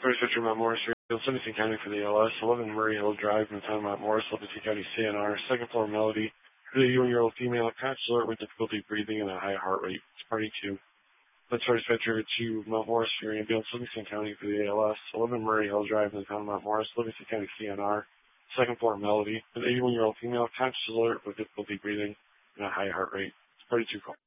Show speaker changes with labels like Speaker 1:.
Speaker 1: First Richard Mount Morris, Livingston County for the ALS, 11 Murray Hill Drive in the town of Mount Morris, Livingston County CNR, second floor Melody, 31-year-old female, conscious alert with difficulty breathing and a high heart rate. It's party 2. Let's first venture to Mount Morris for your ambulance, Livingston County for the ALS, 11 Murray Hill Drive in the town of Mount Morris, Livingston County CNR, second floor Melody, an 81-year-old female, conscious alert with difficulty breathing and a high heart rate. It's party 2 call.